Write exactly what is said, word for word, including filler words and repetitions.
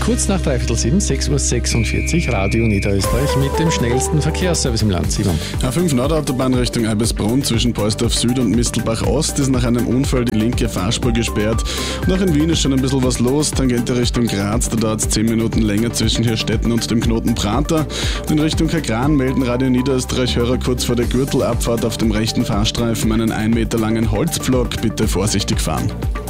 Kurz nach dreiviertel sieben, sechs Uhr sechsundvierzig, Radio Niederösterreich mit dem schnellsten Verkehrsservice im Land. Simon. A fünf Nordautobahn Richtung Eibisbrunn zwischen Polsdorf Süd und Mistelbach Ost ist nach einem Unfall die linke Fahrspur gesperrt. Und auch in Wien ist schon ein bisschen was los. Tangente Richtung Graz, da dauert es zehn Minuten länger zwischen Hirstetten und dem Knoten Prater. Und in Richtung Kagran melden Radio Niederösterreich-Hörer kurz vor der Gürtelabfahrt auf dem rechten Fahrstreifen einen ein Meter langen Holzpflock. Bitte vorsichtig fahren.